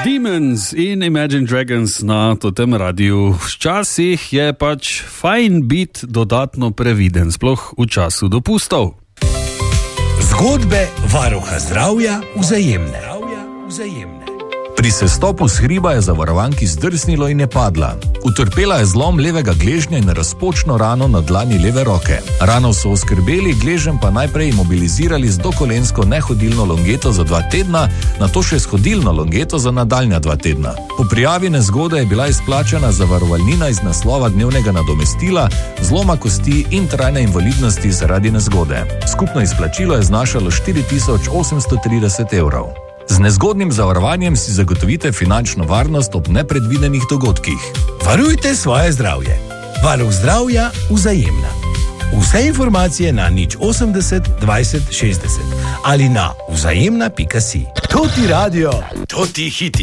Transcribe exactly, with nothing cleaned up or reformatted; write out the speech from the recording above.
Demons in Imagine Dragons na tem radiju. Včasih je pač fajn biti dodatno previden, sploh v času dopustov. Zgodbe varuha zdravja Vzajemne. Pri sestopu s hriba je zavarovanki zdrsnilo in je padla. Utrpela je zlom levega gležnja in razpočno rano na dlani leve roke. Rano so oskrbeli, gležen pa najprej imobilizirali z dokolensko nehodilno longeto za dva tedna, nato še s hodilno longeto za nadaljnja dva tedna. Po prijavi nezgode je bila izplačana zavarovalnina iz naslova dnevnega nadomestila, zloma kosti in trajne invalidnosti zaradi nezgode. Skupno izplačilo je znašalo štiri tisoč osemsto trideset evrov. Z nezgodnim zavarovanjem si zagotovite finančno varnost ob nepredvidenih dogodkih. Varujte svoje zdravje. Varuh zdravja Vzajemna. Vse informacije na nič osemdeset dvajset šestdeset ali na vzajemna pika si. To ti radio, to ti hiti.